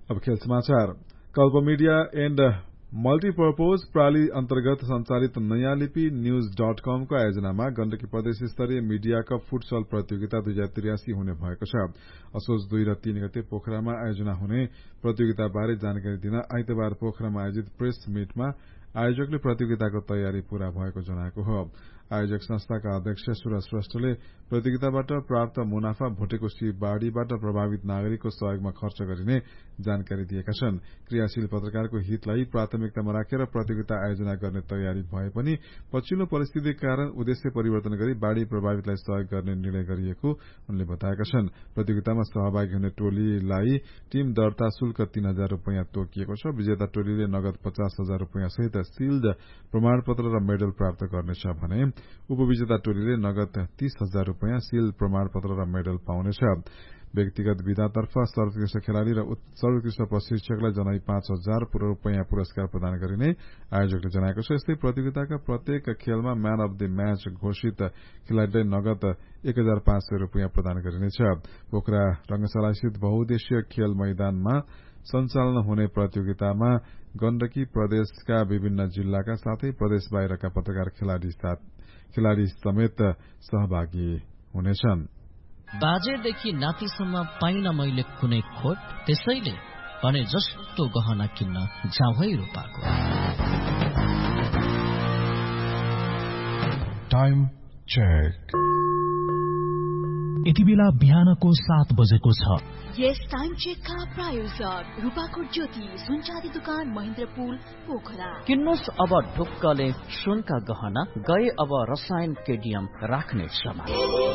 अब खेल समाचार। कल्प मीडिया एण्ड मल्टीपर्पोज प्रणाली अन्तर्गत संचालित नयाँ लिपि न्यूज.com को आयोजनामा गण्डकी प्रदेश स्तरीय मीडिया कप फुटसल प्रतियोगिता 2083 हुने भएको छ। असोज 2 र 3 गते पोखरामा आयोजना हुने प्रतियोगिताबारे जानकारी दिन आइतबार पोखरामा आयोजित प्रेस मीटमा आयोजकले प्रतियोगिताको तयारी पूरा भएको जनाएको हो। आयोजक संस्थाका अध्यक्ष सुरज श्रेष्ठले प्रतियोगिताबाट प्राप्त मुनाफा भोटेकोशी बाढ़ीबाट प्रभावित नागरिकको सहयोगमा खर्च गरिने जानकारी दिएका छन्। क्रियाशील पत्रकारको हितलाई प्राथमिकतामा राखेर प्रतियोगिता आयोजना गर्ने तयारी भए पनि पछिल्लो परिस्थितिका कारण उद्देश्य परिवर्तन गरी बाढ़ी प्रभावितलाई सहयोग गर्ने निर्णय गरिएको उनले बताएका छन्। प्रतियोगितामा सहभागी हुने टोलीलाई टीम दर्ता शुल्क 3,000 रूपियाँ तोकिएको छ। विजेता टोलीले नगद 50,000 रूपियाँ सहित सील्ड प्रमाणपत्र र मेडल प्राप्त गर्नेछ भने उपविजेता टोलीले नगद 30,000 रूपियाँ सील प्रमाणपत्र र मेडल पाउनेछ। व्यक्तिगत विधातर्फ सर्वोत्कृष्ट खेलाड़ी र सर्वोत्कृष्ट प्रशिक्षकलाई जनाई 5,000 रूपियाँ पुरस्कार प्रदान गरिने आयोजकले जनाएको छ। यस्तै प्रतियोगिताका प्रत्येक खेलमा म्यान अफ द म्याच घोषित खेलाड़ीलाई नगद 1,500 रूपियाँ प्रदान गरिनेछ। पोखरा रंगशालास्थित बहुउद्देश्यीय खेल मैदानमा सञ्चालन हुने प्रतियोगितामा गण्डकी प्रदेशका विभिन्न जिल्लाका साथै प्रदेश बाहिरका पत्रकार खेलाड़ी समेत सहभागी हुनेछन्। बाजेदेखि नातिसम्म पाइन मैले कुनै खोट, त्यसैले भने जस्तो गहना किन्न जाऊ है रूपाको। Time check. यति बेला बिहानको 7 बजेको छ। यस टाइम चेकका प्रायोजक रूपाकोट ज्योति सुनचाँदी दुकान महेन्द्रपुल पोखरा। किन्नुस् अब ढुक्कले सुनका गहना, गए अब रसायन केडियम राख्ने समय।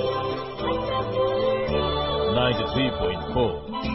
93.4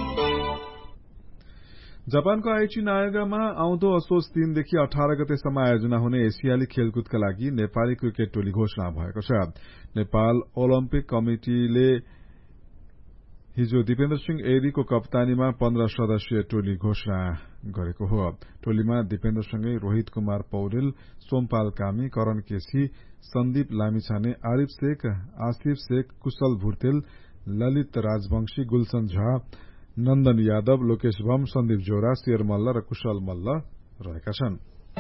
जापानको आइची नायगामा आउँदो असोज 3 देखि 18 गतेसम्म आयोजना हुने एसियाली खेलकुदका लागि नेपाली क्रिकेट टोली घोषणा भएको छ। नेपाल ओलम्पिक कमिटिले हिजो दिपेन्द्र सिंह एरीको कप्तानीमा 15 सदस्यीय टोली घोषणा गरेको हो। टोलीमा दिपेन्द्रसँगै रोहित कुमार पौडेल, सोमपाल कामी, करण केसी, सन्दीप लामिछाने, आरिफ शेख, आसिफ शेख, कुशल भुर्तेल, ललित राजवंशी, गुलशन झा, नन्दन यादव, लोकेश भम, सन्दीप जोरा, शेर मल्ल र कुशल मल्ल रहेका छन्।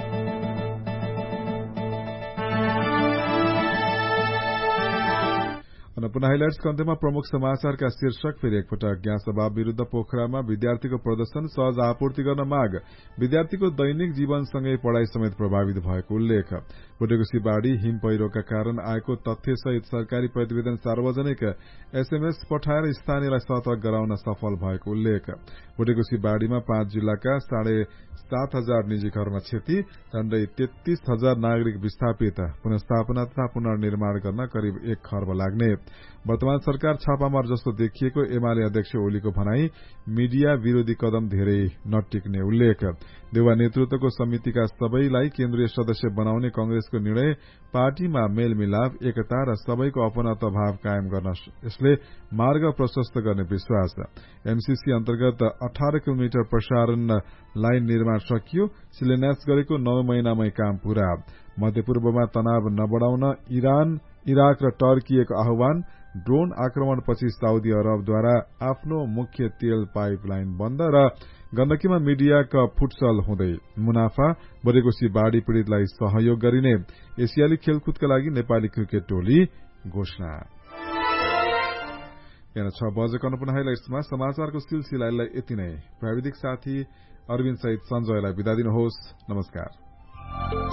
पुनः हाइलाइट्सको अन्त्यमा प्रमुख समाचारका शीर्षक फेरि एकपटक। ग्यास अभाव विरूद्ध पोखरामा विद्यार्थीको प्रदर्शन, सहज आपूर्ति गर्न माग, विद्यार्थीको दैनिक जीवनसँगै पढ़ाई समेत प्रभावित भएको उल्लेख, भोटेकोशी बाढ़ी हिम पहिरोका कारण आएको तथ्यसहित सरकारी प्रतिवेदन सार्वजनिक, एसएमएस पठाएर स्थानीयलाई सतर्क गराउन सफल भएको उल्लेख, भोटेकोशी बाढ़ीमा 5 जिल्लाका 7,500 निजी घरमा क्षति, झण्डै 33,000 नागरिक विस्थापित, पुनस्थापना तथा पुनर्निर्माण गर्न करिब 1 खर्ब लाग्ने, वर्तमान सरकार छापामार जस्तो देखिएको एमाले अध्यक्ष ओलीको भनाई, मीडिया विरोधी कदम धेरै नटिक्ने उल्लेख, देउवा नेतृत्वको समितिका सबैलाई केन्द्रीय सदस्य बनाउने कांग्रेसको निर्णय, पार्टीमा मेलमिलाप, एकता र सबैको अपनत्व भाव कायम गर्न यसले मार्ग प्रशस्त गर्ने विश्वास, एमसीसी अन्तर्गत 18 किलोमिटर प्रसारण लाइन निर्माण सकियो, शिलान्यास गरेको 9 महिनामै काम पूरा, मध्यपूर्वमा तनाव नबढाउन इरान, इराक र टर्कीको आह्वान, ड्रोन आक्रमणपछि साउदी अरबद्वारा आफ्नो मुख्य तेल पाइपलाइन बन्द र गण्डकीमा मीडिया कप फुटसल हुँदै मुनाफा, भोटेकोशी बाढ़ी पीड़ितलाई सहयोग गरिने, एसियाली खेलकुदका लागि नेपाली क्रिकेट टोली घोषणा। 6 बजेको अन्नपूर्ण हाइलाइट्समा समाचारको सिलसिलालाई यति नै। प्राविधिक साथी अरविन्द सहित सञ्जयलाई बिदा दिनुहोस्। नमस्कार।